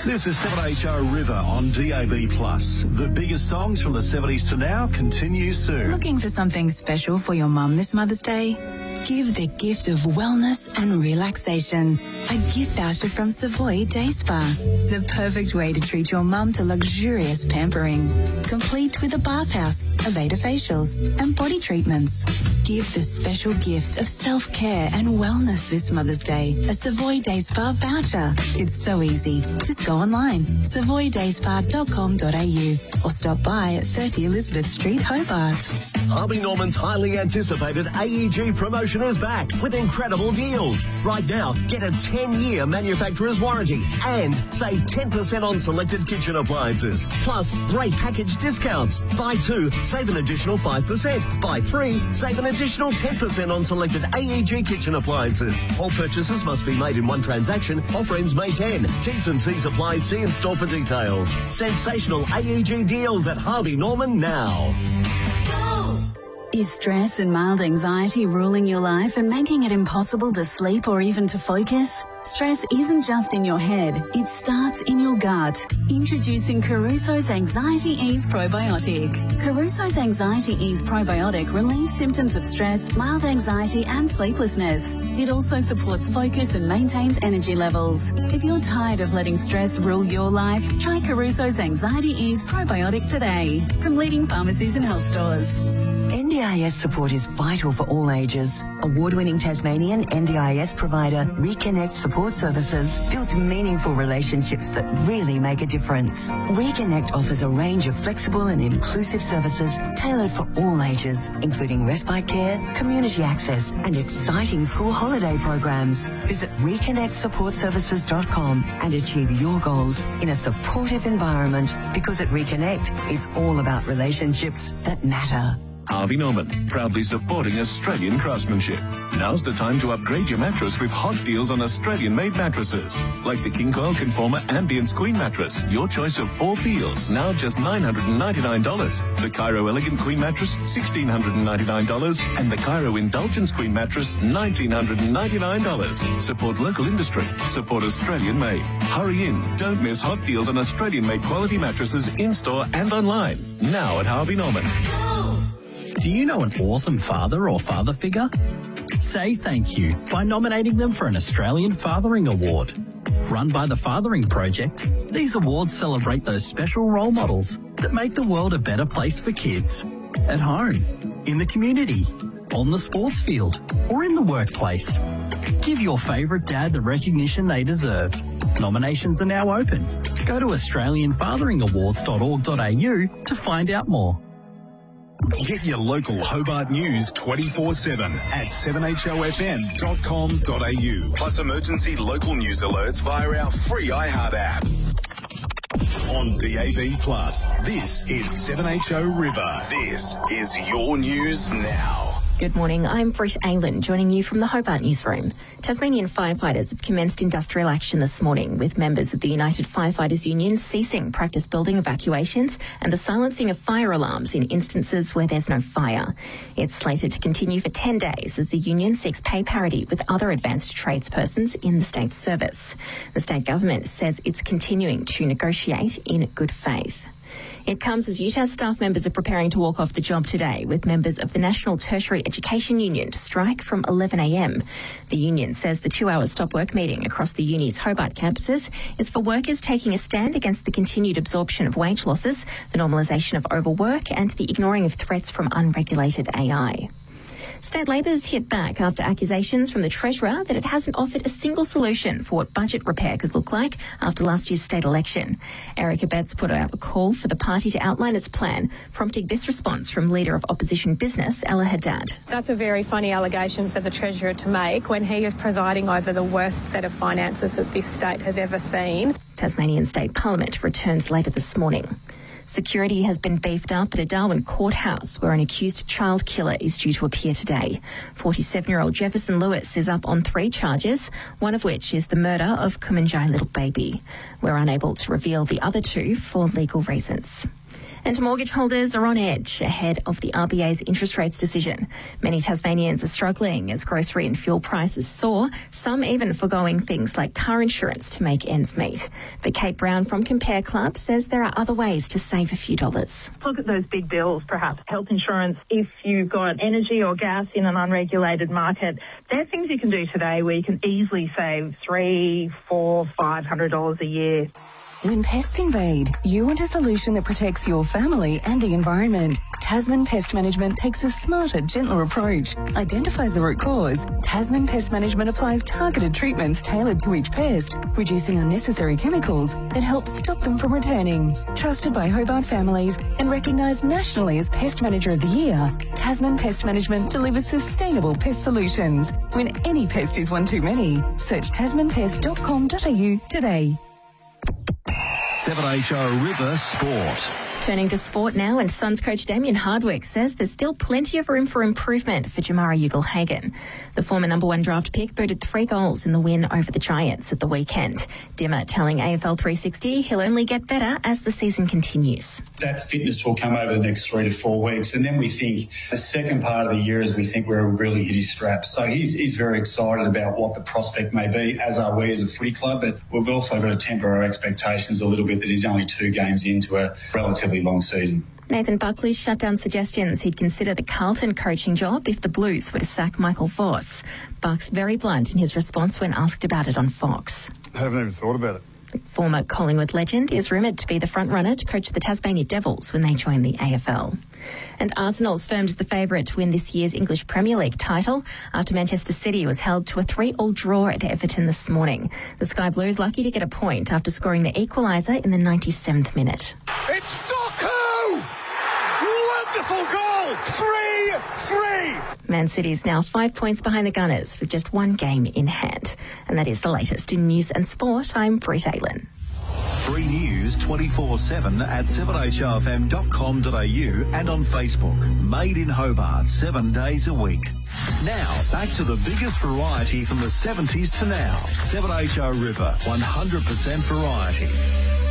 This is 7HO River on DAB+. The biggest songs from the 70s to now continue soon. Looking for something special for your mum this Mother's Day? Give the gift of wellness and relaxation. A gift voucher from Savoy Day Spa. The perfect way to treat your mum to luxurious pampering. Complete with a bathhouse, Aveda facials and body treatments. Give the special gift of self-care and wellness this Mother's Day. A Savoy Day Spa voucher. It's so easy. Just go online, savoydayspa.com.au or stop by at 30 Elizabeth Street, Hobart. Harvey Norman's highly anticipated AEG promotion is back with incredible deals. Right now, get a 10-year manufacturer's warranty and save 10% on selected kitchen appliances. Plus, great package discounts. Buy 2, save an additional 5%. Buy 3, save an additional 10% on selected AEG kitchen appliances. All purchases must be made in one transaction. Offer ends May 10. T's and C's apply. See in store for details. Sensational AEG deals at Harvey Norman now. Is stress and mild anxiety ruling your life and making it impossible to sleep or even to focus? Stress isn't just in your head, it starts in your gut. Introducing Caruso's Anxiety Ease Probiotic. Caruso's Anxiety Ease Probiotic relieves symptoms of stress, mild anxiety and sleeplessness. It also supports focus and maintains energy levels. If you're tired of letting stress rule your life, try Caruso's Anxiety Ease Probiotic today from leading pharmacies and health stores. NDIS support is vital for all ages. Award-winning Tasmanian NDIS provider Reconnect Support Services builds meaningful relationships that really make a difference. Reconnect offers a range of flexible and inclusive services tailored for all ages, including respite care, community access and exciting school holiday programs. Visit reconnectsupportservices.com and achieve your goals in a supportive environment, because at Reconnect, it's all about relationships that matter. Harvey Norman, proudly supporting Australian craftsmanship. Now's the time to upgrade your mattress with hot deals on Australian-made mattresses. Like the King Coil Conformer Ambience Queen mattress, your choice of 4 feels, now just $999. The Cairo Elegant Queen mattress, $1,699. And the Cairo Indulgence Queen mattress, $1,999. Support local industry. Support Australian-made. Hurry in. Don't miss hot deals on Australian-made quality mattresses in-store and online. Now at Harvey Norman. Do you know an awesome father or father figure? Say thank you by nominating them for an Australian Fathering Award. Run by the Fathering Project, these awards celebrate those special role models that make the world a better place for kids. At home, in the community, on the sports field, or in the workplace. Give your favourite dad the recognition they deserve. Nominations are now open. Go to australianfatheringawards.org.au to find out more. Get your local Hobart news 24/7 at 7hofm.com.au. Plus emergency local news alerts via our free iHeart app. On DAB+, this is 7HO River. This is your news now. Good morning, I'm Britt Aylan, joining you from the Hobart Newsroom. Tasmanian firefighters have commenced industrial action this morning, with members of the United Firefighters Union ceasing practice building evacuations and the silencing of fire alarms in instances where there's no fire. It's slated to continue for 10 days as the union seeks pay parity with other advanced tradespersons in the state service. The state government says it's continuing to negotiate in good faith. It comes as UTAS staff members are preparing to walk off the job today, with members of the National Tertiary Education Union to strike from 11 a.m. The union says the 2-hour stop work meeting across the uni's Hobart campuses is for workers taking a stand against the continued absorption of wage losses, the normalisation of overwork and the ignoring of threats from unregulated AI. State Labor's hit back after accusations from the Treasurer that it hasn't offered a single solution for what budget repair could look like after last year's state election. Eric Abetz put out a call for the party to outline its plan, prompting this response from Leader of Opposition Business, Ella Haddad. That's a very funny allegation for the Treasurer to make when he is presiding over the worst set of finances that this state has ever seen. Tasmanian State Parliament returns later this morning. Security has been beefed up at a Darwin courthouse where an accused child killer is due to appear today. 47-year-old Jefferson Lewis is up on 3 charges, one of which is the murder of Kumanjai little baby. We're unable to reveal the other 2 for legal reasons. And mortgage holders are on edge ahead of the RBA's interest rates decision. Many Tasmanians are struggling as grocery and fuel prices soar, some even foregoing things like car insurance to make ends meet. But Kate Brown from Compare Club says there are other ways to save a few dollars. Look at those big bills, perhaps health insurance. If you've got energy or gas in an unregulated market, there are things you can do today where you can easily save $300, $400, $500 a year. When pests invade, you want a solution that protects your family and the environment. Tasman Pest Management takes a smarter, gentler approach, identifies the root cause. Tasman Pest Management applies targeted treatments tailored to each pest, reducing unnecessary chemicals that help stop them from returning. Trusted by Hobart families and recognised nationally as Pest Manager of the Year, Tasman Pest Management delivers sustainable pest solutions. When any pest is one too many, search tasmanpest.com.au today. 7HO River Sport. Turning to sport now, and Suns coach Damien Hardwick says there's still plenty of room for improvement for Jamara Ugle-Hagan. The former number 1 draft pick booted 3 goals in the win over the Giants at the weekend. Dimmer telling AFL 360 he'll only get better as the season continues. That fitness will come over the next 3 to 4 weeks, and then we think the second part of the year is we think we're really hit his straps. So he's very excited about what the prospect may be, as are we as a footy club, but we've also got to temper our expectations a little bit that he's only 2 games into a relatively long season. Nathan Buckley shut down suggestions he'd consider the Carlton coaching job if the Blues were to sack Michael Voss. Buck's very blunt in his response when asked about it on Fox. I haven't even thought about it. The former Collingwood legend is rumoured to be the front-runner to coach the Tasmania Devils when they join the AFL. And Arsenal's firmed as the favourite to win this year's English Premier League title after Manchester City was held to a 3-3 draw at Everton this morning. The Sky Blues lucky to get a point after scoring the equaliser in the 97th minute. It's Doku! Wonderful goal! 3-3! Man City is now 5 points behind the Gunners with just 1 game in hand. And that is the latest in news and sport. I'm Britt Aylen. Free news 24/7 at 7HRFM.com.au and on Facebook. Made in Hobart 7 days a week. Now, back to the biggest variety from the 70s to now. 7HO River, 100% variety.